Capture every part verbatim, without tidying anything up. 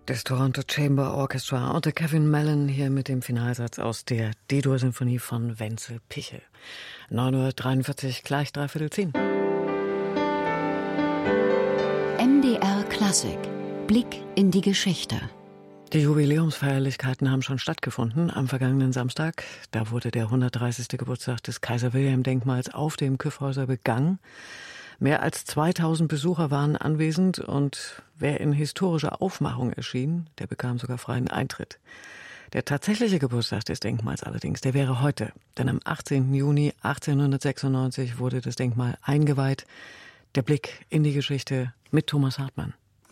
Das Toronto Chamber Orchestra unter Kevin Mellon hier mit dem Finalsatz aus der D-Dur-Sinfonie von Wenzel Pichel. neun Uhr dreiundvierzig, gleich dreiviertel zehn. M D R Klassik. Blick in die Geschichte. Die Jubiläumsfeierlichkeiten haben schon stattgefunden am vergangenen Samstag. Da wurde der hundertdreißigste Geburtstag des Kaiser-Wilhelm-Denkmals auf dem Kyffhäuser begangen. Mehr als zweitausend Besucher waren anwesend und wer in historischer Aufmachung erschien, der bekam sogar freien Eintritt. Der tatsächliche Geburtstag des Denkmals allerdings, der wäre heute. Denn am achtzehnten Juni achtzehnhundertsechsundneunzig wurde das Denkmal eingeweiht. Der Blick in die Geschichte mit Thomas Hartmann.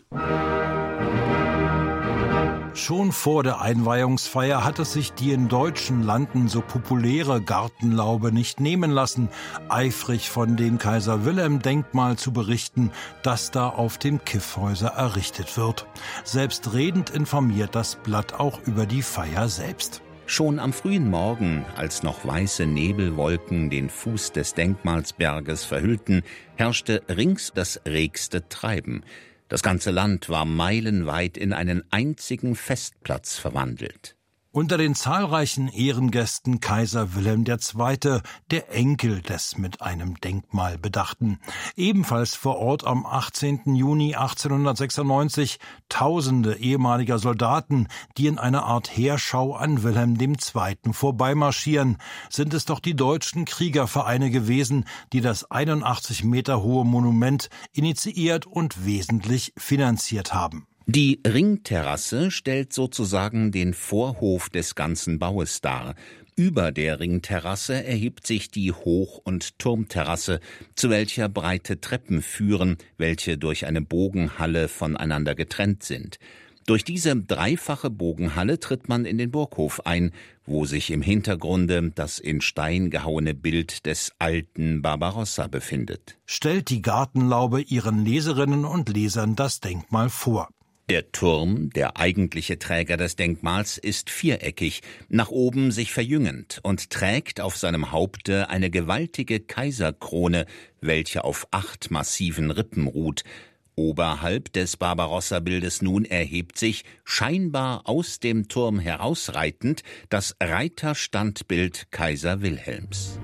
Schon vor der Einweihungsfeier hat es sich die in deutschen Landen so populäre Gartenlaube nicht nehmen lassen, eifrig von dem Kaiser-Wilhelm-Denkmal zu berichten, das da auf dem Kyffhäuser errichtet wird. Selbstredend informiert das Blatt auch über die Feier selbst. Schon am frühen Morgen, als noch weiße Nebelwolken den Fuß des Denkmalsberges verhüllten, herrschte rings das regste Treiben. Das ganze Land war meilenweit in einen einzigen Festplatz verwandelt. Unter den zahlreichen Ehrengästen Kaiser Wilhelm der Zweite., der Enkel des mit einem Denkmal bedachten. Ebenfalls vor Ort am achtzehnten Juni achtzehnhundertsechsundneunzig tausende ehemaliger Soldaten, die in einer Art Heerschau an Wilhelm der Zweite. vorbeimarschieren. Sind es doch die deutschen Kriegervereine gewesen, die das einundachtzig Meter hohe Monument initiiert und wesentlich finanziert haben. Die Ringterrasse stellt sozusagen den Vorhof des ganzen Baues dar. Über der Ringterrasse erhebt sich die Hoch- und Turmterrasse, zu welcher breite Treppen führen, welche durch eine Bogenhalle voneinander getrennt sind. Durch diese dreifache Bogenhalle tritt man in den Burghof ein, wo sich im Hintergrunde das in Stein gehauene Bild des alten Barbarossa befindet. Stellt die Gartenlaube ihren Leserinnen und Lesern das Denkmal vor. Der Turm, der eigentliche Träger des Denkmals, ist viereckig, nach oben sich verjüngend und trägt auf seinem Haupte eine gewaltige Kaiserkrone, welche auf acht massiven Rippen ruht. Oberhalb des Barbarossa-Bildes nun erhebt sich, scheinbar aus dem Turm herausreitend, das Reiterstandbild Kaiser Wilhelms.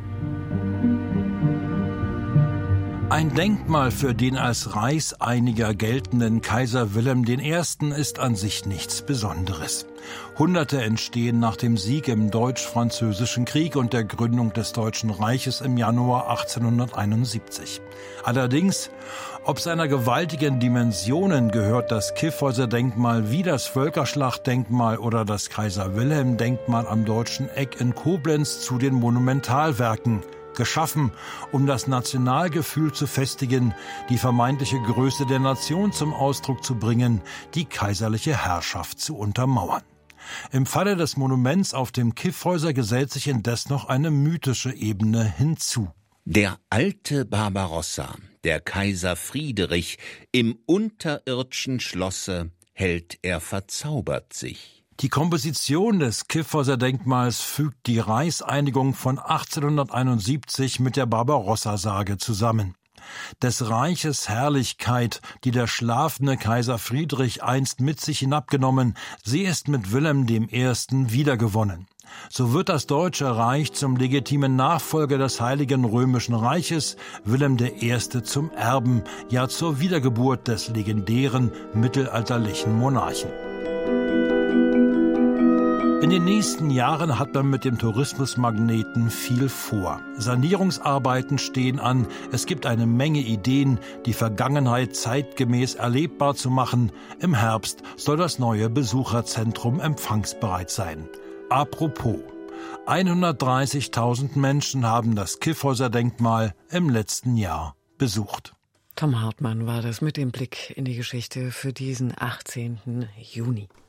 Ein Denkmal für den als Reichseiniger geltenden Kaiser Wilhelm der Erste. ist an sich nichts Besonderes. Hunderte entstehen nach dem Sieg im Deutsch-Französischen Krieg und der Gründung des Deutschen Reiches im Januar achtzehnhunderteinundsiebzig. Allerdings, ob seiner gewaltigen Dimensionen gehört das Kyffhäuser-Denkmal wie das Völkerschlachtdenkmal oder das Kaiser-Wilhelm-Denkmal am Deutschen Eck in Koblenz zu den Monumentalwerken. Geschaffen, um das Nationalgefühl zu festigen, die vermeintliche Größe der Nation zum Ausdruck zu bringen, die kaiserliche Herrschaft zu untermauern. Im Falle des Monuments auf dem Kyffhäuser gesellt sich indes noch eine mythische Ebene hinzu. Der alte Barbarossa, der Kaiser Friedrich, im unterirdschen Schlosse hält er verzaubert sich. Die Komposition des Kyffhäuser-Denkmals fügt die Reichseinigung von achtzehnhunderteinundsiebzig mit der Barbarossa-Sage zusammen. Des Reiches Herrlichkeit, die der schlafende Kaiser Friedrich einst mit sich hinabgenommen, sie ist mit Wilhelm der Erste. wiedergewonnen. So wird das Deutsche Reich zum legitimen Nachfolger des Heiligen Römischen Reiches, Wilhelm der Erste. zum Erben, ja zur Wiedergeburt des legendären mittelalterlichen Monarchen. In den nächsten Jahren hat man mit dem Tourismusmagneten viel vor. Sanierungsarbeiten stehen an, es gibt eine Menge Ideen, die Vergangenheit zeitgemäß erlebbar zu machen. Im Herbst soll das neue Besucherzentrum empfangsbereit sein. Apropos, hundertdreißigtausend Menschen haben das Kyffhäuser-Denkmal im letzten Jahr besucht. Tom Hartmann war das mit dem Blick in die Geschichte für diesen achtzehnten Juni.